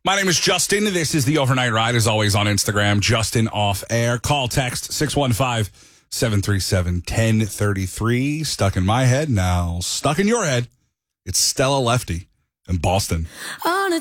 My name is Justin. This is the Overnight Ride, as always, on Instagram. Justin Off Air. Call, text 615-737-1033. Stuck in my head, now stuck in your head. It's Stella Lefty in Boston. On a